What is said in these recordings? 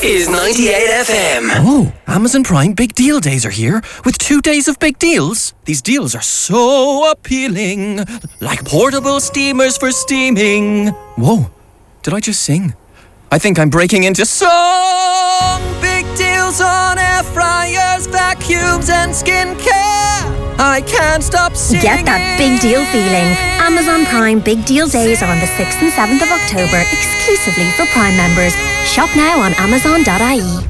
is 98 FM. Oh, Amazon Prime Big Deal Days are here with 2 days of big deals. These deals are so appealing, like portable steamers for steaming. Whoa, did I just sing? I think I'm breaking into song. Big deals on air fryers, vacuums and skincare. I can't stop singing. Get that big deal feeling. Amazon Prime Big Deal Days are on the 6th and 7th of October, exclusively for Prime members. Shop now on amazon.ie.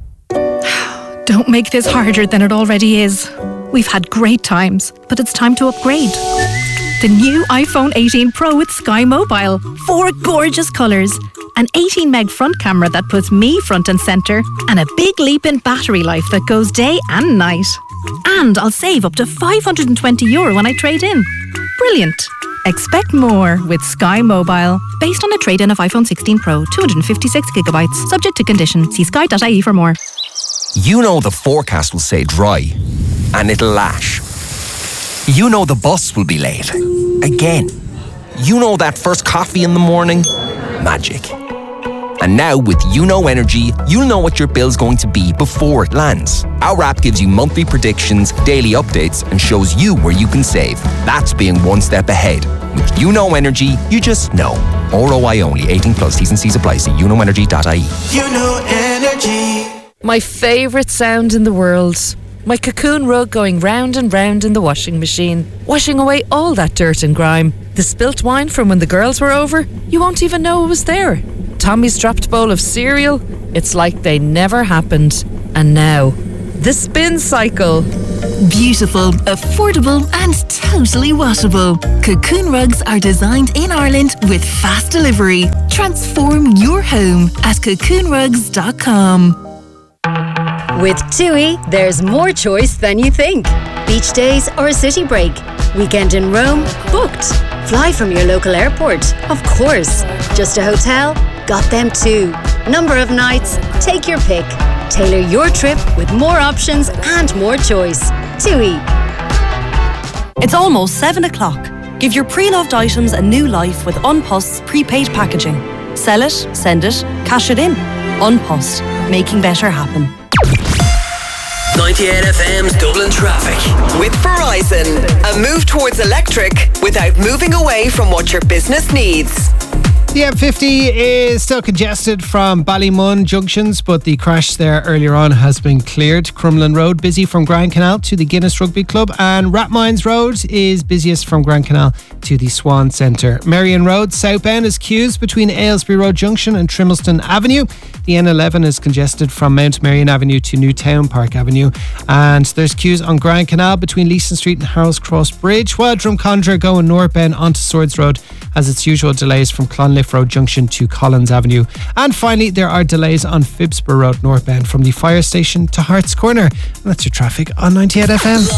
Don't make this harder than it already is. We've had great times, but it's time to upgrade. The new iPhone 18 Pro with Sky Mobile. 4 gorgeous colours. An 18 meg front camera that puts me front and centre. And a big leap in battery life that goes day and night. And I'll save up to €520 when I trade in. Brilliant. Expect more with Sky Mobile. Based on a trade-in of iPhone 16 Pro, 256GB. Subject to condition. See sky.ie for more. You know the forecast will say dry, and it'll lash. You know the bus will be late. Again. You know that first coffee in the morning? Magic. And now with YouKnow Energy, you'll know what your bill's going to be before it lands. Our app gives you monthly predictions, daily updates, and shows you where you can save. That's being one step ahead. With YouKnow Energy, you just know. ROI only. 18 plus. T's and C's apply. See youknowenergy.ie. YouKnow Energy. My favourite sound in the world. My Cocoon rug going round and round in the washing machine, washing away all that dirt and grime. The spilt wine from when the girls were over, you won't even know it was there. Tommy's dropped bowl of cereal, it's like they never happened. And now, the spin cycle. Beautiful, affordable and totally washable. Cocoon rugs are designed in Ireland with fast delivery. Transform your home at cocoonrugs.com. With TUI, there's more choice than you think. Beach days or a city break. Weekend in Rome? Booked. Fly from your local airport? Of course. Just a hotel? Got them too. Number of nights? Take your pick. Tailor your trip with more options and more choice. TUI. It's almost 7 o'clock. Give your pre-loved items a new life with Unpost's prepaid packaging. Sell it, send it, cash it in. Unpost. Making better happen. 98 FM's Dublin Traffic. With Verizon, a move towards electric without moving away from what your business needs. The M50 is still congested from Ballymun junctions, but the crash there earlier on has been cleared. Crumlin Road busy from Grand Canal to the Guinness Rugby Club, and Rathmines Road is busiest from Grand Canal to the Swan Centre. Marion Road southbound is queues between Aylesbury Road Junction and Trimbleston Avenue. The N11 is congested from Mount Marion Avenue to Newtown Park Avenue, and there's queues on Grand Canal between Leeson Street and Harold's Cross Bridge, while Drumcondra going northbound onto Swords Road has its usual delays from Clonliffe Road Junction to Collins Avenue. And finally, there are delays on Phibsborough Road northbound from the fire station to Hart's Corner. And that's your traffic on 98 FM.